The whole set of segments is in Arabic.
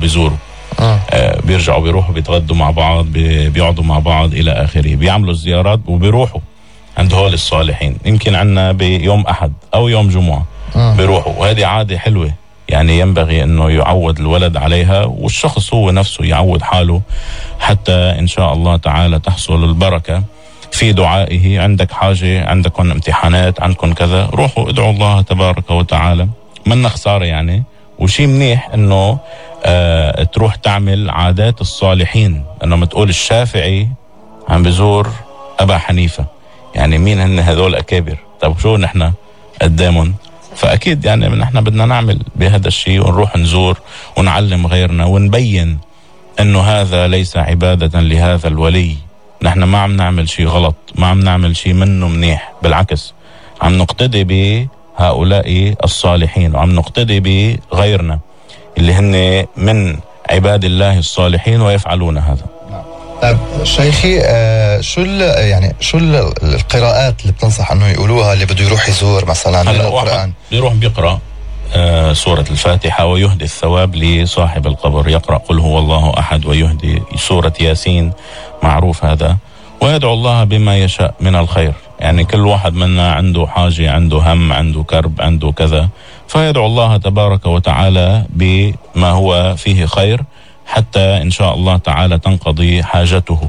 بيزوروا، بيرجعوا بيروحوا بيتغدوا مع بعض، بيقعدوا مع بعض إلى آخره، بيعملوا الزيارات وبيروحوا عند هول الصالحين. يمكن عنا بيوم أحد أو يوم جمعة بيروحوا، وهذه عادة حلوة يعني ينبغي أنه يعود الولد عليها، والشخص هو نفسه يعود حاله حتى إن شاء الله تعالى تحصل البركة في دعائه. عندك حاجة، عندكم امتحانات، عندكم كذا، روحوا ادعوا الله تبارك وتعالى، من خسارة يعني. وشي منيح انه تروح تعمل عادات الصالحين، انه ما تقول الشافعي عم بزور ابا حنيفة، يعني مين هن هذول اكابر؟ طب شو نحن قدامهم؟ فاكيد يعني نحن بدنا نعمل بهذا الشيء، ونروح نزور ونعلم غيرنا ونبين انه هذا ليس عبادة لهذا الولي. نحن ما عم نعمل شيء غلط، ما عم نعمل شيء منه منيح، بالعكس عم نقتدي بهؤلاء الصالحين، وعم نقتدي بغيرنا اللي هن من عباد الله الصالحين ويفعلون هذا. طيب شيخي، شو القراءات اللي بتنصح انه يقولوها اللي بده يروح يزور مثلا؟ هلا واحد بيروح بيقرأ سورة الفاتحة ويهدي الثواب لصاحب القبر، يقرأ قل هو الله أحد ويهدي سورة ياسين، معروف هذا، ويدعو الله بما يشاء من الخير. يعني كل واحد منا عنده حاجة، عنده هم، عنده كرب، عنده كذا، فيدعو الله تبارك وتعالى بما هو فيه خير حتى إن شاء الله تعالى تنقضي حاجته.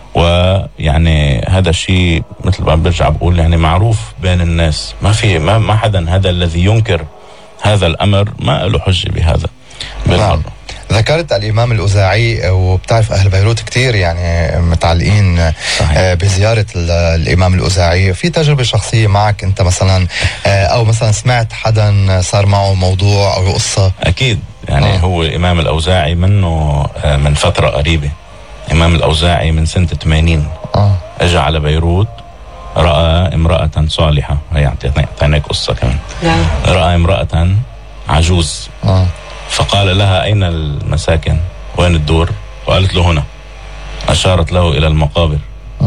ويعني هذا الشيء مثل ما برجع بقول يعني معروف بين الناس، ما حدا هذا الذي ينكر هذا الأمر ما له حجة بهذا بالمرة. ذكرت الإمام الأوزاعي، وبتعرف أهل بيروت كتير يعني متعلقين بزيارة الإمام الأوزاعي. في تجربة شخصية معك أنت مثلا، أو مثلا سمعت حدا صار معه موضوع أو قصة؟ أكيد يعني هو الإمام الأوزاعي منه من فترة قريبة. الإمام الأوزاعي من سنة 80 أجى على بيروت، رأى امرأة صالحة. هي أعطيناك قصة كمان. رأى امرأة عجوز، فقال لها أين المساكن؟ وين الدور؟ وقالت له هنا، أشارت له إلى المقابر.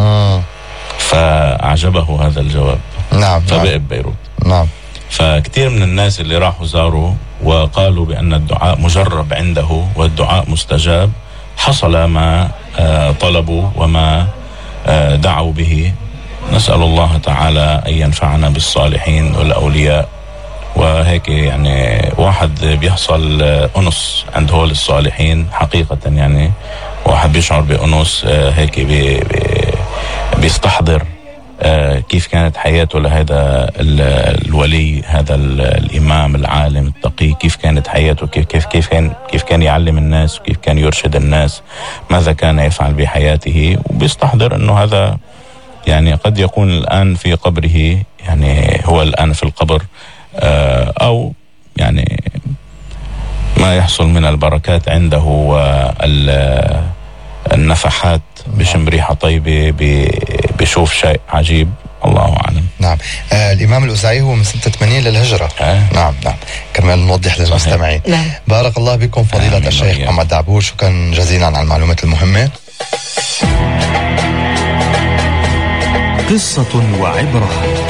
فأعجبه هذا الجواب. فبقى ببيروت. فكتير من الناس اللي راحوا زاروا وقالوا بأن الدعاء مجرب عنده والدعاء مستجاب، حصل ما طلبوا وما دعوا به. نسأل الله تعالى أن ينفعنا بالصالحين والأولياء. وهيك يعني واحد بيحصل أنس عند هول الصالحين حقيقة، يعني واحد بيشعر بأنس هيك بيستحضر كيف كانت حياته لهذا الولي، هذا الإمام العالم التقي، كيف كانت حياته، كيف كان يعلم الناس، وكيف كان يرشد الناس، ماذا كان يفعل بحياته. وبيستحضر أنه هذا يعني قد يكون الآن في قبره، يعني هو الآن في القبر، أو يعني ما يحصل من البركات عنده والنفحات بشم ريحة طيبة، بشوف شيء عجيب، الله أعلم. نعم. الإمام الأوزاعي هو من سنة 80 للهجرة. نعم. كرمال نوضح للمستمعين. بارك الله بكم فضيلة الشيخ محمد دعبور، شكرا جزيلا على المعلومات المهمة. قصة وعبرة.